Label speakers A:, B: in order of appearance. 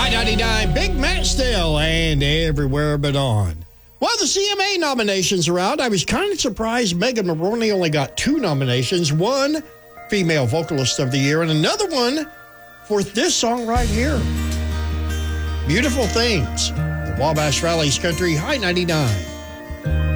A: I-99, Big Matt Still, and Everywhere But On. While the CMA nominations are out, I was kind of surprised Megan Mulroney only got 2 nominations. One, Female Vocalist of the Year, and another one for this song right here. Beautiful Things. The Wabash Valley's Country High 99.